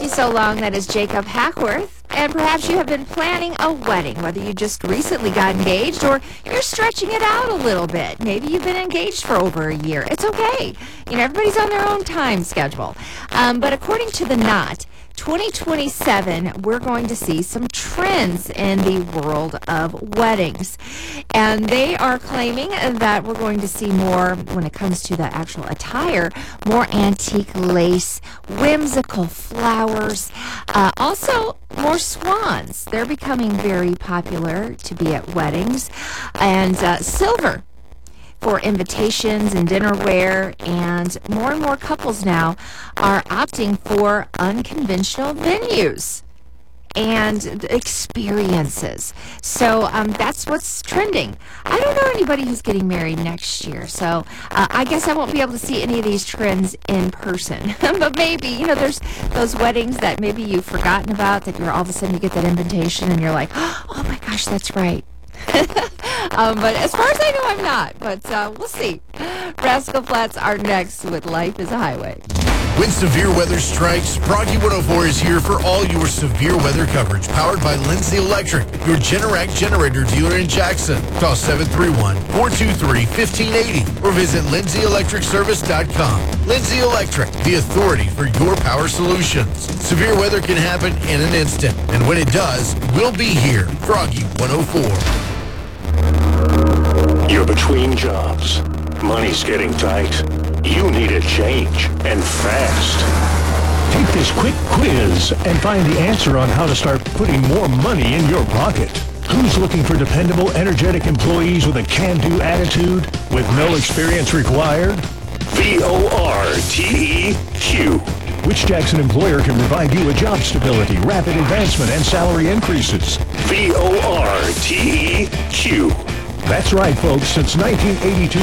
You So Long. That is Jacob Hackworth. And perhaps you have been planning a wedding, whether you just recently got engaged or you're stretching it out a little bit. Maybe you've been engaged for over a year. It's okay. Everybody's on their own time schedule. But according to The Knot, 2027, we're going to see some trends in the world of weddings. And they are claiming that we're going to see more, when it comes to the actual attire, more antique lace, whimsical flowers, also more swans. They're becoming very popular to be at weddings. And silver for invitations and dinnerware, and more couples now are opting for unconventional venues and experiences. So that's what's trending. I don't know anybody who's getting married next year, so I guess I won't be able to see any of these trends in person. But maybe, there's those weddings that maybe you've forgotten about, that you're all of a sudden you get that invitation and you're like, oh my gosh, that's right. But as far as I know, I'm not. But we'll see. Rascal Flatts are next with Life is a Highway. When severe weather strikes, Proggy 104 is here for all your severe weather coverage. Powered by Lindsay Electric, your Generac generator dealer in Jackson. Call 731-423-1580 or visit lindsay-electricservice.com. Lindsay Electric, the authority for your power solutions. Severe weather can happen in an instant, and when it does, we'll be here. Froggy 104. You're between jobs. Money's getting tight. You need a change, and fast. Take this quick quiz and find the answer on how to start putting more money in your pocket. Who's looking for dependable, energetic employees with a can-do attitude with no experience required? VORTEQ. Which Jackson employer can provide you with job stability, rapid advancement, and salary increases? VORTEQ. That's right, folks. Since 1982,